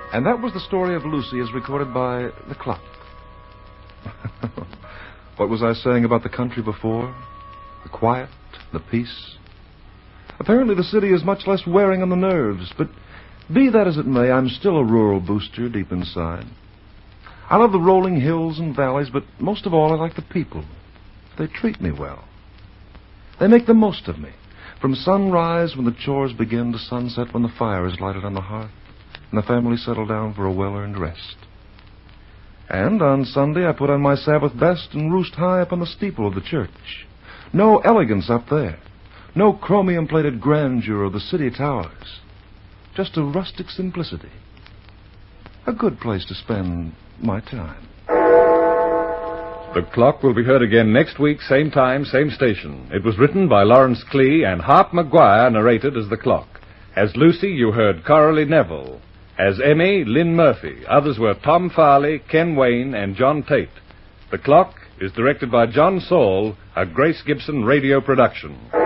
And that was the story of Lucy as recorded by the clock. What was I saying about the country before? The quiet, the peace. Apparently the city is much less wearing on the nerves, but be that as it may, I'm still a rural booster deep inside. I love the rolling hills and valleys, but most of all I like the people. They treat me well. They make the most of me, from sunrise when the chores begin to sunset when the fire is lighted on the hearth and the family settle down for a well-earned rest. And on Sunday I put on my Sabbath best and roost high up on the steeple of the church. No elegance up there. No chromium-plated grandeur of the city towers. Just a rustic simplicity. A good place to spend my time. The Clock will be heard again next week, same time, same station. It was written by Lawrence Klee, and Hart McGuire narrated as the Clock. As Lucy, you heard Coralie Neville. As Emmy, Lynn Murphy. Others were Tom Farley, Ken Wayne, and John Tate. The Clock is directed by John Saul, a Grace Gibson radio production.